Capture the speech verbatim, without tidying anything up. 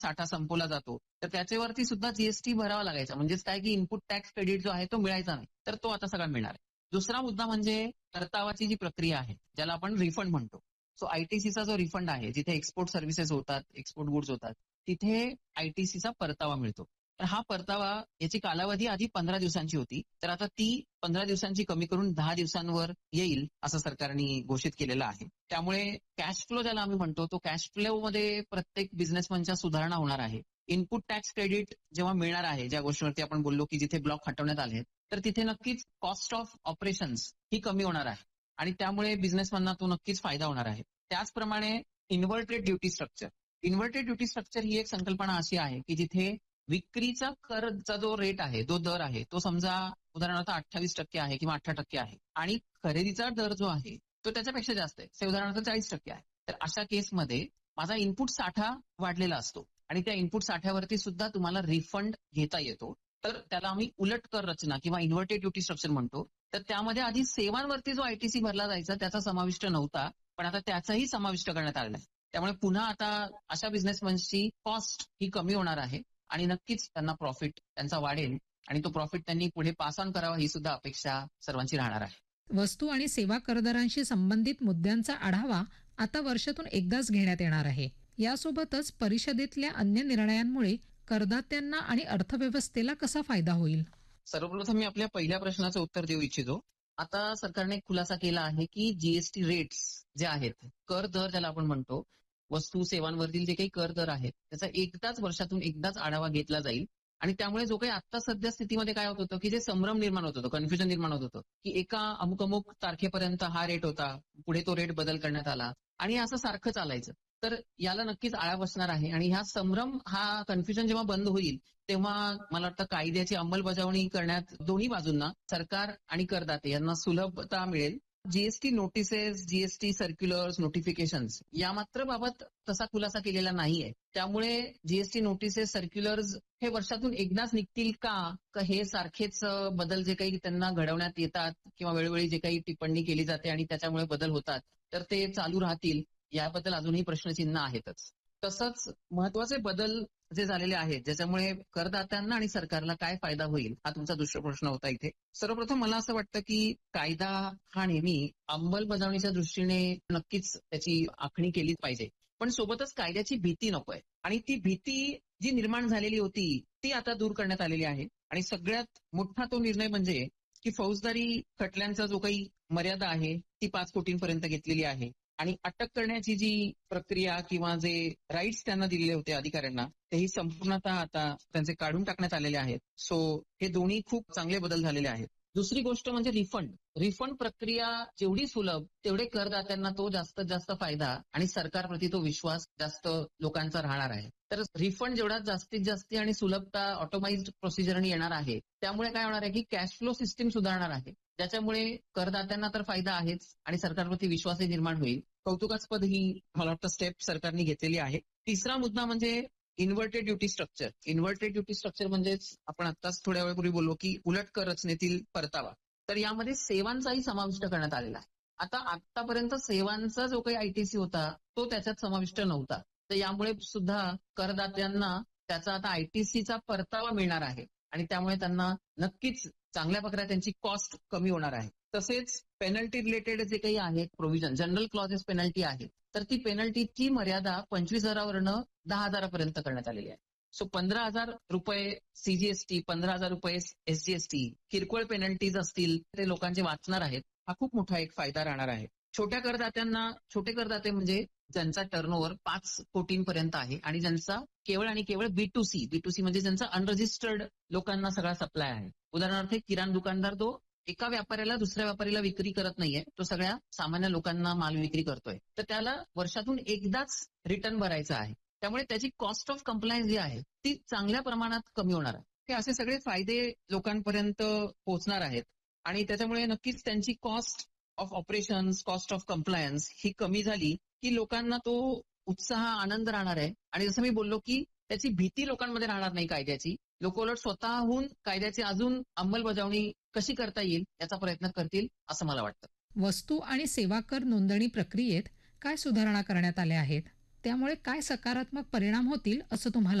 साठा संपवला जातो तर त्याच्यावरती सुद्धा जीएसटी भरावा लागायचा. म्हणजेच काय की इनपुट टॅक्स क्रेडिट जो आहे तो मिळायचा नाही, तर तो आता सगळा मिळणार आहे. दुसरा मुद्दा म्हणजे परतावाची जी प्रक्रिया आहे ज्याला आपण रिफंड म्हणतो. सो आयटीसीचा जो रिफंड आहे, जिथे एक्सपोर्ट सर्व्हिसेस होतात, एक्सपोर्ट गुड्स होतात, तिथे आयटीसीचा परतावा मिळतो. तर हा परतावा याची कालावधी आधी पंधरा दिवसांची होती, तर आता ती पंधरा दिवसांची कमी करून दहा दिवसांवर येईल असं सरकारने घोषित केलेलं आहे. त्यामुळे कॅश फ्लो ज्याला आम्ही म्हणतो, तो कॅश फ्लो मध्ये प्रत्येक बिझनेसमनच्या सुधारणा होणार आहे. इनपुट टॅक्स क्रेडिट जेव्हा मिळणार आहे, ज्या गोष्टीवरती आपण बोललो की जिथे ब्लॉक हटवण्यात आले, तर तिथे नक्कीच कॉस्ट ऑफ ऑपरेशन्स ही कमी होणार आहे आणि त्यामुळे बिझनेसमॅनना तो नक्कीच फायदा होणार आहे. त्याचप्रमाणे inverted duty structure. Inverted duty structure ही एक संकल्पना अशी आहे की जिथे विक्रीचा करचा जो रेट आहे, जो दर आहे, तो समजा उदाहरणार्थ अठ्ठावीस टक्के आहे किंवा अठरा टक्के आहे आणि खरेदीचा दर जो आहे तो त्याच्यापेक्षा जास्त आहे, से उदाहरणार्थ चाळीस टक्के आहे. तर अशा केसमध्ये माझा इनपुट साठा वाढलेला असतो आणि त्या इनपुट साठ्यावरती सुद्धा तुम्हाला रिफंड घेता येतो. तर त्याला आम्ही उलट कर रचना किंवा इन्व्हर्टेड ड्युटी स्ट्रक्चर म्हणतो. तर त्यामध्ये आधी सेवांवरती जो आयटीसी भरला जायचा त्याचा समाविष्ट नव्हता, पण आता त्याचाही समाविष्ट करण्यात आलेला आहे. त्यामुळे पुन्हा आता अशा बिझनेसमॅनची कॉस्ट ही कमी होणार आहे आणि नक्कीच त्यांना प्रॉफिट त्यांचा वाढेल आणि तो प्रॉफिट त्यांनी पुढे पास ऑन करावा ही सुद्धा अपेक्षा सर्वांची राहणार आहे. वस्तू आणि सेवा करदरांशी संबंधित मुद्द्यांचा आढावा आता वर्षातून एकदाच घेण्यात येणार आहे. यासोबतच परिषदेतल्या अन्य निर्णयांमुळे करदात्यांना आणि अर्थव्यवस्थेला कसा फायदा होईल? सर्वप्रथम मी आपल्या पहिल्या प्रश्नाचं उत्तर देऊ इच्छितो. आता सरकारने एक खुलासा केला आहे की जीएसटी रेट्स जे आहेत, कर दर ज्याला आपण म्हणतो, वस्तू सेवांवरील जे काही कर दर आहेत त्याचा एकदाच वर्षातून एकदाच आढावा घेतला जाईल आणि त्यामुळे जो काही आता सध्या स्थितीमध्ये काय होत होतं की जे संभ्रम निर्माण होत होतं, कन्फ्युजन निर्माण होत होतं की एका अमुक अमुक तारखेपर्यंत हा रेट होता, पुढे तो रेट बदल करण्यात आला आणि असं सारखं चालायचं. तर याला नक्कीच आळा बसणार आहे आणि ह्या संभ्रम हा कन्फ्युजन जेव्हा बंद होईल तेव्हा मला वाटतं कायद्याची अंमलबजावणी करण्यात दोन्ही बाजूंना सरकार आणि करदाते यांना सुलभता मिळेल. जीएसटी नोटिसेस, जीएसटी सर्क्युलर्स, नोटिफिकेशन्स या मात्र बाबत तसा खुलासा केलेला नाहीये. त्यामुळे जीएसटी नोटिसेस, सर्क्युलर्स हे वर्षातून एकदाच निघतील का, का हे सारखेच बदल जे काही त्यांना घडवण्यात येतात किंवा वेळोवेळी जे काही टिप्पणी केली जाते आणि त्याच्यामुळे बदल होतात तर ते चालू राहतील, याबद्दल अजूनही प्रश्नचिन्ह आहेतच. तसंच महत्वाचे बदल जे झालेले आहेत ज्याच्यामुळे करदात्यांना आणि सरकारला काय फायदा होईल हा तुमचा दुसरा प्रश्न होता इथे. सर्वप्रथम मला असं वाटतं की कायदा हा नेहमी अंमलबजावणीच्या दृष्टीने नक्कीच त्याची आखणी केलीच पाहिजे, पण सोबतच कायद्याची भीती नकोय आणि ती भीती जी निर्माण झालेली होती ती आता दूर करण्यात आलेली आहे. आणि सगळ्यात मोठा तो निर्णय म्हणजे की फौजदारी खटल्यांचा जो काही मर्यादा आहे ती पाच कोटींपर्यंत घेतलेली आहे आणि अटक करण्याची जी प्रक्रिया किंवा जे राईट्स त्यांना दिलेले होते अधिकाऱ्यांना तेही संपूर्णतः आता त्यांचे काढून टाकण्यात आलेले आहेत. सो हे दोन्ही खूप चांगले बदल झालेले आहेत. दुसरी गोष्ट म्हणजे रिफंड. रिफंड प्रक्रिया जेवढी सुलभ तेवढे करदात्यांना तो जास्तीत जास्त फायदा आणि सरकारप्रती तो विश्वास जास्त लोकांचा राहणार आहे. तर रिफंड जेवढा जास्तीत जास्त आणि सुलभता ऑटोमाइज्ड प्रोसिजरने येणार आहे त्यामुळे काय होणार आहे की कॅश फ्लो सिस्टीम सुधारणार आहे, ज्याच्यामुळे करदात्यांना तर फायदा आहेच आणि सरकारप्रती विश्वासही निर्माण होईल. कौतुकास्पद ही मला वाटतं स्टेप सरकारने घेतलेली आहे. तिसरा मुद्दा म्हणजे inverted duty structure. Inverted duty structure म्हणजेच आपण आत्ताच थोड्या वेळापूर्वी बोललो की उलट कर रचनेतील परतावा. तर यामध्ये सेवांचाही समाविष्ट करण्यात आलेला आहे. आता आतापर्यंत सेवांचा जो काही आयटीसी होता तो त्याच्यात समाविष्ट नव्हता, तर यामुळे सुद्धा करदात्यांना त्याचा आता आयटीसीचा परतावा मिळणार आहे आणि त्यामुळे त्यांना नक्कीच चांगल्या प्रकारे त्यांची कॉस्ट कमी होणार आहे. तसेच पेनल्टी रिलेटेड जे काही आहेत प्रोव्हिजन, जनरल क्लॉजेस पेनल्टी आहे, तर ती पेनल्टीची मर्यादा पंचवीस हजारावरनं दहा हजारापर्यंत करण्यात आलेली आहे. सो पंधरा हजार रुपये सीजीएसटी, पंधरा हजार रुपये एसजीएसटी, किरकोळ पेनल्टीज असतील ते लोकांचे वाचणार आहेत. हा खूप मोठा एक फायदा राहणार आहे. छोट्या करदात्यांना, छोटे करदाते म्हणजे ज्यांचा टर्नओव्हर पाच कोटींपर्यंत आहे आणि ज्यांचा केवळ आणि केवळ बी to C, B to C म्हणजे ज्यांचा अनरजिस्टर्ड लोकांना सगळा सप्लाय आहे. उदाहरणार्थ किराणा दुकानदार तो एका व्यापाऱ्याला दुसऱ्या व्यापारीला विक्री करत नाहीये, तो सगळ्या सामान्य लोकांना माल विक्री करतोय, तर त्याला वर्षातून एकदाच रिटर्न भरायचा आहे. त्यामुळे त्याची कॉस्ट ऑफ कंप्लायन्स जी आहे ती चांगल्या प्रमाणात कमी होणार आहे. हे असे सगळे फायदे लोकांपर्यंत पोहोचणार आहेत आणि त्याच्यामुळे नक्कीच त्यांची cost of operations, cost of compliance ही कमी झाली की लोकांना तो उत्साह, आनंद राहणार आहे. आणि जसं मी बोललो की त्याची भीती लोकांमध्ये राहणार नाही कायद्याची. लोक उलट स्वतःहून कायद्याची अजून अंमलबजावणी कशी करता येईल याचा प्रयत्न करतील असं मला वाटतं. वस्तू आणि सेवा कर नोंदणी प्रक्रियेत काय सुधारणा करण्यात आल्या आहेत? त्यामुळे काय सकारात्मक परिणाम होतील असं तुम्हाला